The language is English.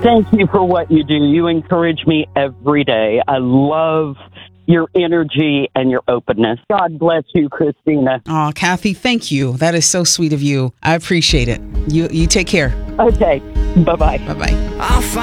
Thank you for what you do. You encourage me every day. I love your energy and your openness. God bless you, Christina. Oh, Kathy, thank you. That is so sweet of you. I appreciate it. You take care. Okay. Bye-bye. Bye-bye.